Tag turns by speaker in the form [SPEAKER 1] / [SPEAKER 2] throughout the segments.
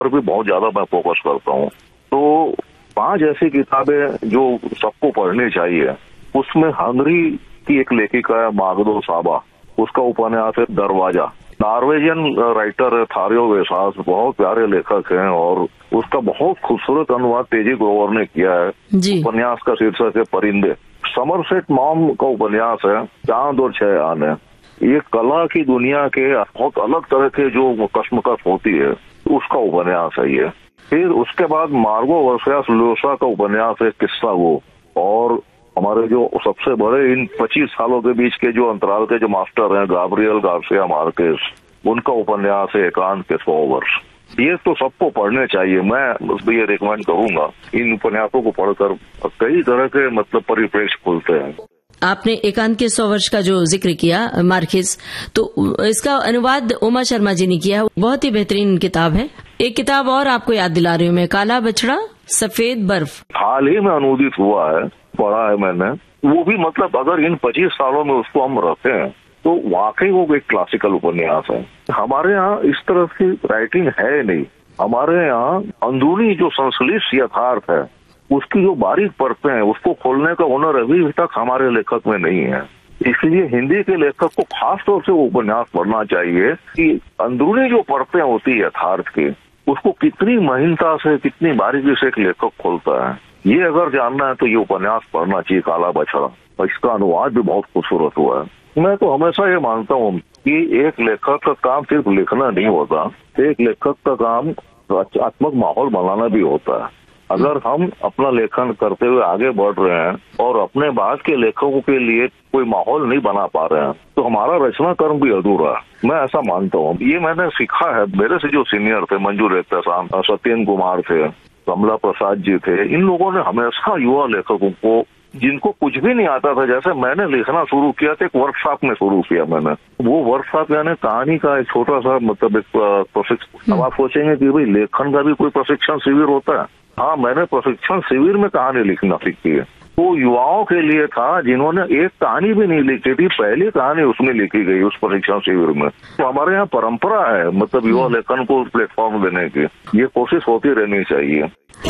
[SPEAKER 1] पर भी बहुत ज्यादा मैं फोकस करता हूँ। तो 5 ऐसी किताबें जो सबको पढ़नी चाहिए, उसमें हंगरी की एक लेखिका है मागदो साबा, उसका उपन्यास है दरवाजा। नॉर्वेजियन राइटर है थारियो वेसास, बहुत प्यारे लेखक हैं और उसका बहुत खूबसूरत अनुवाद तेजी ग्रोवर ने किया है। उपन्यास का शीर्षक है परिंदे। समरसेट मॉम का उपन्यास है चांद और 6 आने। ये कला की दुनिया के बहुत अलग तरह के जो कश्मकश होती है उसका उपन्यास है ये। फिर उसके बाद मार्गो वर्सियास ल्योसा का उपन्यास है किस्सा वो। और हमारे जो सबसे बड़े इन 25 सालों के बीच के जो अंतराल के जो मास्टर हैं गाब्रियल गार्सिया मार्केस, उनका उपन्यास है एकांत के 100 वर्ष। ये तो सबको पढ़ने चाहिए। मैं ये रिकमेंड करूंगा, इन उपन्यासों को पढ़कर कई तरह के मतलब परिप्रेक्ष्य खुलते हैं।
[SPEAKER 2] आपने एकांत के 100 वर्ष का जो जिक्र किया मार्केस, तो इसका अनुवाद उमा शर्मा जी ने किया। बहुत ही बेहतरीन किताब है। एक किताब और आपको याद दिला रही हूँ मैं, काला बछड़ा सफेद बर्फ।
[SPEAKER 1] हाल ही में अनुदित हुआ है, पढ़ा है मैंने। वो भी मतलब अगर इन 25 सालों में उसको हम रखें तो वाकई वो एक क्लासिकल उपन्यास है। हमारे यहाँ इस तरह की राइटिंग है नहीं। हमारे यहाँ अंदरूनी जो संश्लिष्ट यथार्थ है, उसकी जो बारीक परतें हैं, उसको खोलने का हुनर अभी तक हमारे लेखक में नहीं है। इसलिए हिंदी के लेखक को खास तौर से वो उपन्यास पढ़ना चाहिए कि अंदरूनी जो परतें होती है यथार्थ की, उसको कितनी महीनता से, कितनी बारीकी से एक लेखक खोलता है। ये अगर जानना है तो ये उपन्यास पढ़ना चाहिए, काला बछड़ा। और इसका अनुवाद भी बहुत खूबसूरत हुआ है। मैं तो हमेशा ये मानता हूँ कि एक लेखक का काम सिर्फ लिखना नहीं होता, एक लेखक का काम रचनात्मक माहौल बनाना भी होता है। अगर हम अपना लेखन करते हुए आगे बढ़ रहे हैं और अपने बाद के लेखकों के लिए कोई माहौल नहीं बना पा रहे हैं, तो हमारा रचना कर्म भी अधूरा है। मैं ऐसा मानता हूँ। ये मैंने सीखा है, मेरे से जो सीनियर थे, मंजू रेखतासाम, सत्येंद्र कुमार थे, कमला प्रसाद जी थे, इन लोगों ने हमेशा युवा लेखकों को, जिनको कुछ भी नहीं आता था, जैसे मैंने लिखना शुरू किया था, एक वर्कशॉप में शुरू किया मैंने। वो वर्कशॉप यानी कहानी का एक छोटा सा मतलब एक प्रशिक्षण। अब आप सोचेंगे कि भाई लेखन का भी कोई प्रशिक्षण शिविर होता है? हाँ, मैंने प्रशिक्षण शिविर में कहानी लिखना सीखी है। वो युवाओं के लिए था जिन्होंने एक कहानी भी नहीं लिखी थी, पहली कहानी उसमें लिखी गई उस प्रशिक्षण शिविर में। तो हमारे यहाँ परंपरा है मतलब युवा लेखन को प्लेटफॉर्म देने की। ये कोशिश होती रहनी चाहिए।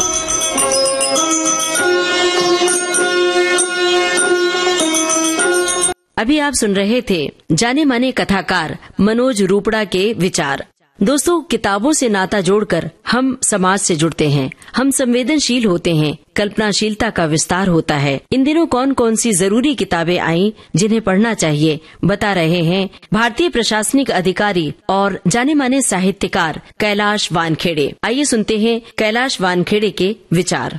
[SPEAKER 2] अभी आप सुन रहे थे जाने माने कथाकार मनोज रूपड़ा के विचार। दोस्तों, किताबों से नाता जोड़कर हम समाज से जुड़ते हैं, हम संवेदनशील होते हैं, कल्पनाशीलता का विस्तार होता है। इन दिनों कौन कौन सी जरूरी किताबें आई जिन्हें पढ़ना चाहिए, बता रहे हैं भारतीय प्रशासनिक अधिकारी और जाने माने साहित्यकार कैलाश वानखेड़े। आइए सुनते हैं कैलाश वानखेड़े के विचार।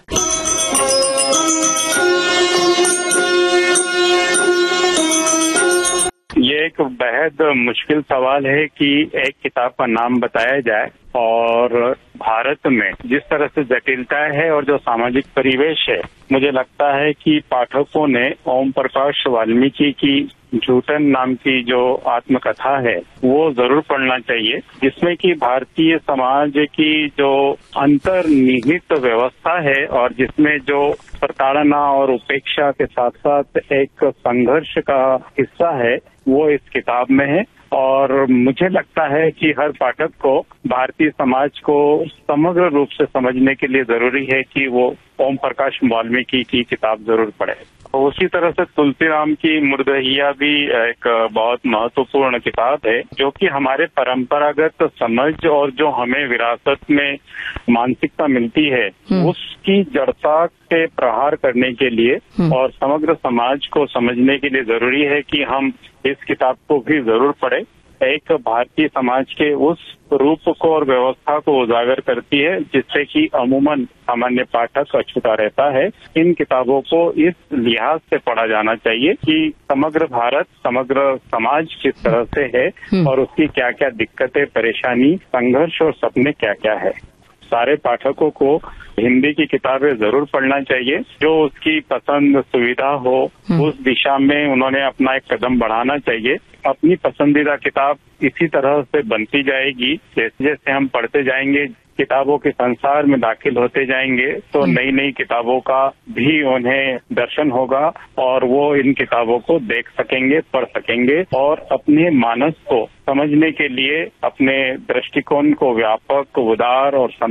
[SPEAKER 3] ये एक बेहद मुश्किल सवाल है कि एक किताब का नाम बताया जाए। और भारत में जिस तरह से जटिलता है और जो सामाजिक परिवेश है, मुझे लगता है कि पाठकों ने ओम प्रकाश वाल्मीकि की झूठन नाम की जो आत्मकथा है वो जरूर पढ़ना चाहिए, जिसमें कि भारतीय समाज की जो अंतर्निहित व्यवस्था है और जिसमें जो प्रताड़ना और उपेक्षा के साथ साथ एक संघर्ष का हिस्सा है वो इस किताब में है। और मुझे लगता है कि हर पाठक को भारतीय समाज को समग्र रूप से समझने के लिए जरूरी है कि वो ओम प्रकाश वाल्मीकि की किताब जरूर पढ़े। तो उसी तरह से तुलसीराम की मुर्दहिया भी एक बहुत महत्वपूर्ण किताब है, जो कि हमारे परंपरागत समझ और जो हमें विरासत में मानसिकता मिलती है उसकी जड़ता के प्रहार करने के लिए और समग्र समाज को समझने के लिए जरूरी है कि हम इस किताब को भी जरूर पढ़ें। एक भारतीय समाज के उस रूप को और व्यवस्था को उजागर करती है जिससे कि अमूमन सामान्य पाठक अछूता रहता है। इन किताबों को इस लिहाज से पढ़ा जाना चाहिए कि समग्र भारत, समग्र समाज किस तरह से है और उसकी क्या क्या दिक्कतें, परेशानी, संघर्ष और सपने क्या क्या है। सारे पाठकों को हिंदी की किताबें जरूर पढ़ना चाहिए। जो उसकी पसंद सुविधा हो उस दिशा में उन्होंने अपना एक कदम बढ़ाना चाहिए। अपनी पसंदीदा किताब इसी तरह से बनती जाएगी, जैसे जैसे हम पढ़ते जाएंगे किताबों के संसार में दाखिल होते जाएंगे तो नई नई किताबों का भी उन्हें दर्शन होगा और वो इन किताबों को देख सकेंगे, पढ़ सकेंगे और अपने मानस को समझने के लिए अपने दृष्टिकोण को व्यापक, उदार और